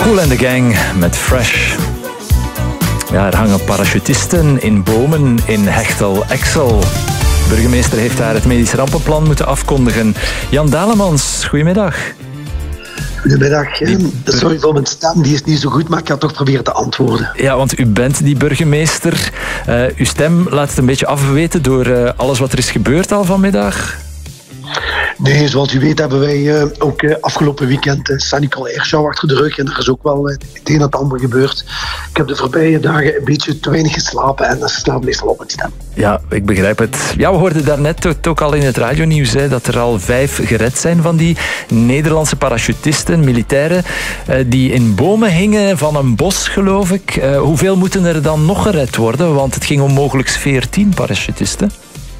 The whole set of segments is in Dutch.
Kool and the Gang met Fresh. Ja, er hangen parachutisten in bomen in Hechtel-Exel. De burgemeester heeft daar het medisch rampenplan moeten afkondigen. Jan Dalemans, goedemiddag. Goedemiddag. Sorry voor mijn stem, die is niet zo goed, maar ik ga toch proberen te antwoorden. Ja, want u bent die burgemeester. Uw stem laat het een beetje afweten door alles wat er is gebeurd al vanmiddag. Nee, zoals u weet hebben wij ook afgelopen weekend de Saint-Nicolas Airshow achter de rug. En er is ook wel het een en het ander gebeurd. Ik heb de voorbije dagen een beetje te weinig geslapen en dat slaat meestal op het stem. Ja, ik begrijp het. Ja, we hoorden daarnet ook al in het radionieuws dat er al 5 gered zijn van die Nederlandse parachutisten, militairen, die in bomen hingen van een bos, geloof ik. Hoeveel moeten er dan nog gered worden? Want het ging om mogelijk 14 parachutisten.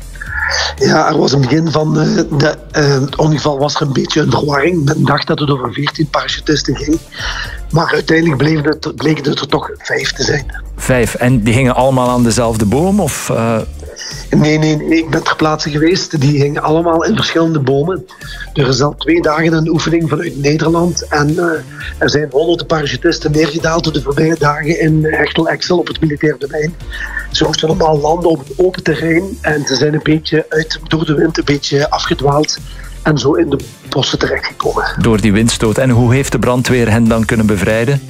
Ja, er was in het begin van het ongeval was er een beetje een verwarring. Men dacht dat het over 14 parachutisten ging. Maar uiteindelijk bleken het er toch 5 te zijn. 5. En die hingen allemaal aan dezelfde boom? Of, Nee, ik ben ter plaatse geweest. Die hingen allemaal in verschillende bomen. Er is al 2 dagen een oefening vanuit Nederland. En er zijn honderden parachutisten neergedaald de voorbije dagen in Hechtel-Exel op het militair domein. Ze moesten allemaal landen op een open terrein. En ze zijn een beetje door de wind een beetje afgedwaald. En zo in de bossen terechtgekomen. Door die windstoot. En hoe heeft de brandweer hen dan kunnen bevrijden?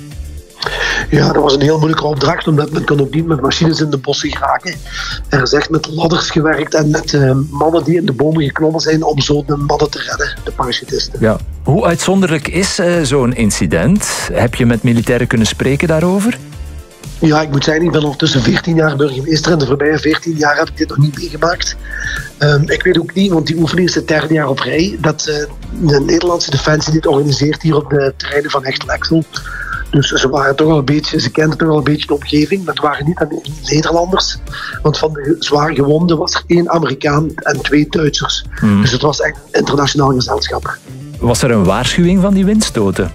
Ja, dat was een heel moeilijke opdracht, omdat men kon ook niet met machines in de bossen geraken. Er is echt met ladders gewerkt en met mannen die in de bomen geklommen zijn om zo de mannen te redden, de parachutisten. Ja. Hoe uitzonderlijk is zo'n incident? Heb je met militairen kunnen spreken daarover? Ja, ik moet zeggen, ik ben ondertussen 14 jaar burgemeester en de voorbije 14 jaar heb ik dit nog niet meegemaakt. Ik weet ook niet, want die oefening is het 3e jaar op rij, dat de Nederlandse Defensie dit organiseert hier op de terreinen van Hechtel-Exel. Dus ze kenden toch al een beetje de omgeving, maar het waren niet alleen Nederlanders. Want van de zwaar gewonden was er 1 Amerikaan en 2 Duitsers. Dus het was echt een internationaal gezelschap. Was er een waarschuwing van die windstoten?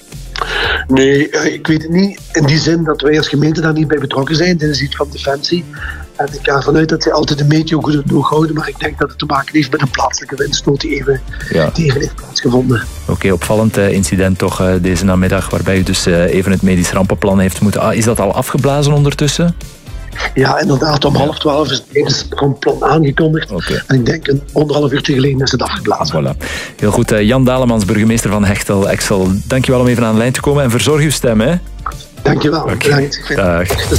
Nee, ik weet het niet. In die zin dat wij als gemeente daar niet bij betrokken zijn. Dit is iets van Defensie. En ik ga ervan uit dat zij altijd een meteo goed het oog houden. Maar ik denk dat het te maken heeft met een plaatselijke windstoot die even heeft plaatsgevonden. Oké, opvallend incident toch deze namiddag. Waarbij u dus even het medisch rampenplan heeft moeten... Is dat al afgeblazen ondertussen? Ja, inderdaad. Om 11:30 is het medisch rampenplan aangekondigd. Okay. En ik denk een 1,5 uurtje geleden is het afgeblazen. Voilà. Heel goed. Jan Dalemans, burgemeester van Hechtel-Exel. Dankjewel om even aan de lijn te komen en verzorg uw stem, hè? Dankjewel. Okay. Dag.